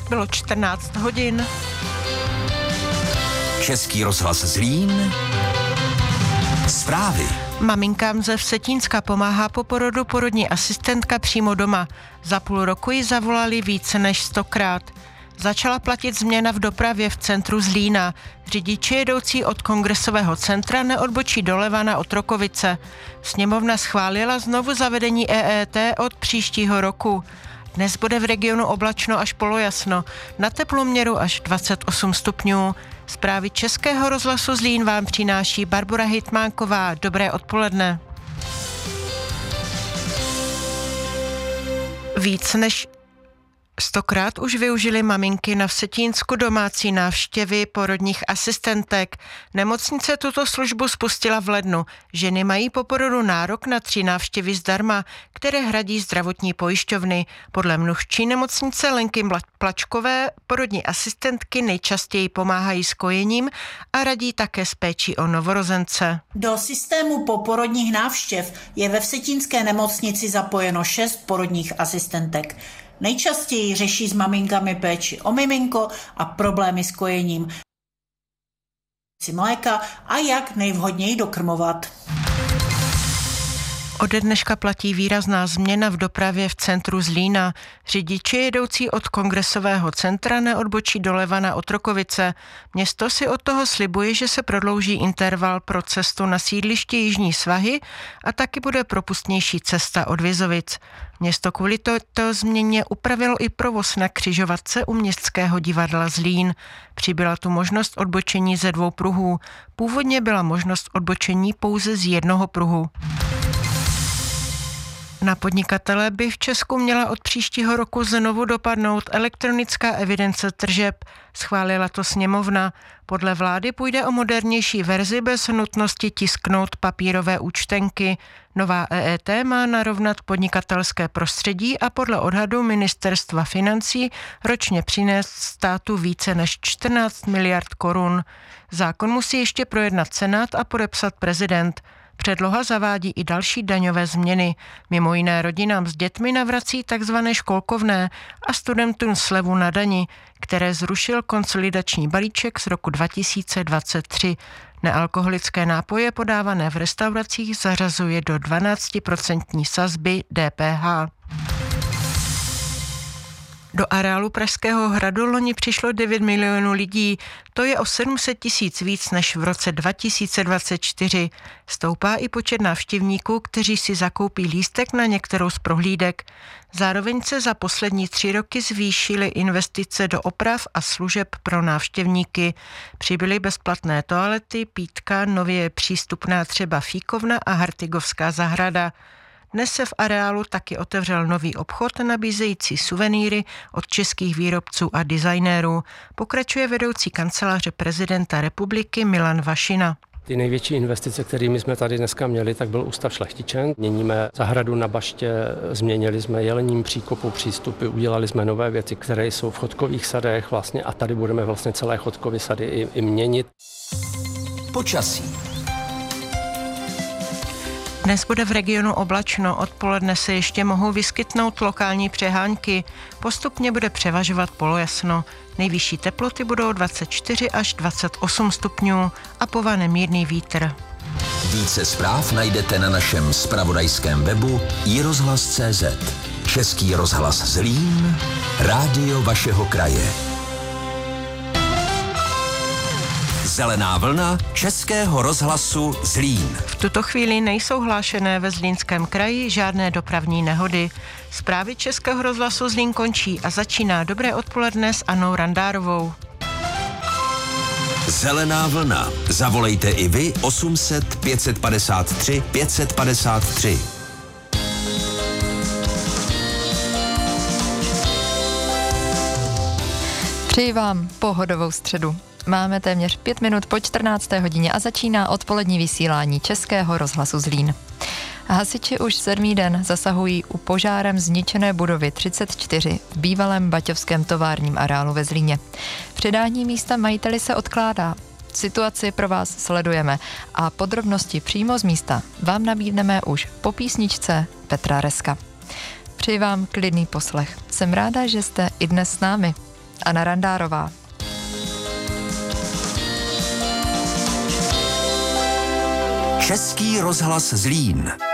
bylo 14 hodin. Český rozhlas Zlín. Zprávy. Maminkám ze Vsetínska pomáhá po porodu porodní asistentka přímo doma. Za půl roku ji zavolali více než 100krát. Začala platit změna v dopravě v centru Zlína. Řidiči jedoucí od Kongresového centra neodbočí doleva na Otrokovice. Sněmovna schválila znovu zavedení EET od příštího roku. Dnes bude v regionu oblačno až polojasno, na teploměru až 28 stupňů. Zprávy Českého rozhlasu Zlín vám přináší Barbora Hitmánková. Dobré odpoledne. Víc než 100krát už využili maminky na Vsetínsku domácí návštěvy porodních asistentek. Nemocnice tuto službu spustila v lednu. Ženy mají po porodu nárok na 3 návštěvy zdarma, které hradí zdravotní pojišťovny. Podle mluvčí nemocnice Lenky Plačkové porodní asistentky nejčastěji pomáhají s kojením a radí také s péčí o novorozence. Do systému poporodních návštěv je ve Vsetínské nemocnici zapojeno 6 porodních asistentek. Nejčastěji řeší s maminkami péči o miminko a problémy s kojením, mléka a jak nejvhodněji dokrmovat. Ode dneška platí výrazná změna v dopravě v centru Zlína. Řidiči jedoucí od Kongresového centra neodbočí doleva na Otrokovice. Město si od toho slibuje, že se prodlouží interval pro cestu na sídliště Jižní Svahy a taky bude propustnější cesta od Vizovic. Město kvůli této změně upravilo i provoz na křižovatce u Městského divadla Zlín. Přibyla tu možnost odbočení ze 2 pruhů. Původně byla možnost odbočení pouze z 1 pruhu. Na podnikatele by v Česku měla od příštího roku znovu dopadnout elektronická evidence tržeb. Schválila to sněmovna. Podle vlády půjde o modernější verzi bez nutnosti tisknout papírové účtenky. Nová EET má narovnat podnikatelské prostředí a podle odhadu Ministerstva financí ročně přinést státu více než 14 miliard korun. Zákon musí ještě projednat Senát a podepsat prezident. Předloha zavádí i další daňové změny. Mimo jiné rodinám s dětmi navrací tzv. Školkovné a studentům slevu na dani, které zrušil konsolidační balíček z roku 2023. Nealkoholické nápoje podávané v restauracích zařazuje do 12% sazby DPH. Do areálu Pražského hradu loni přišlo 9 milionů lidí, to je o 700 000 víc než v roce 2024. Stoupá i počet návštěvníků, kteří si zakoupí lístek na některou z prohlídek. Zároveň se za poslední 3 roky zvýšily investice do oprav a služeb pro návštěvníky. Přibyly bezplatné toalety, pítka, nově je přístupná třeba Fíkovna a Hartygovská zahrada. Dnes se v areálu taky otevřel nový obchod nabízející suvenýry od českých výrobců a designérů. Pokračuje vedoucí kanceláře prezidenta republiky Milan Vašina. Ty největší investice, kterými jsme tady dneska měli, tak byl ústav Šlechtičen. Měníme zahradu na baště, změnili jsme jelením příkopu přístupy, udělali jsme nové věci, které jsou v chodkových sadech vlastně a tady budeme vlastně celé chodkové sady i měnit. Počasí. Dnes bude v regionu oblačno, odpoledne se ještě mohou vyskytnout lokální přehánky, postupně bude převažovat polojasno. Nejvyšší teploty budou 24 až 28 stupňů a povane mírný vítr. Více zpráv najdete na našem zpravodajském webu iRozhlas.cz. Český rozhlas Zlín, rádio vašeho kraje. Zelená vlna Českého rozhlasu Zlín. V tuto chvíli nejsou hlášené ve Zlínském kraji žádné dopravní nehody. Zprávy Českého rozhlasu Zlín končí a začíná Dobré odpoledne s Annou Randárovou. Zelená vlna. Zavolejte i vy 800 553 553. Přeji vám pohodovou středu. Máme téměř 5 minut po 14. hodině a začíná odpolední vysílání Českého rozhlasu Zlín. Hasiči už 7. den zasahují u požárem zničené budovy 34 v bývalém baťovském továrním areálu ve Zlíně. Předání místa majiteli se odkládá. Situaci pro vás sledujeme a podrobnosti přímo z místa vám nabídneme už po písničce Petra Reska. Přeji vám klidný poslech. Jsem ráda, že jste i dnes s námi. Anna Randárová. Český rozhlas Zlín.